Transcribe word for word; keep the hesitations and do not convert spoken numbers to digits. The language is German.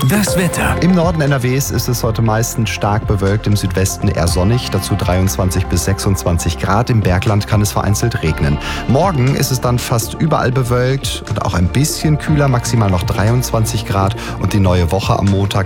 Das Wetter. Im Norden N R Ws ist es heute meistens stark bewölkt, im Südwesten eher sonnig, dazu dreiundzwanzig bis sechsundzwanzig Grad. Im Bergland kann es vereinzelt regnen. Morgen ist es dann fast überall bewölkt und auch ein bisschen kühler, maximal noch dreiundzwanzig Grad. Und die neue Woche am Montag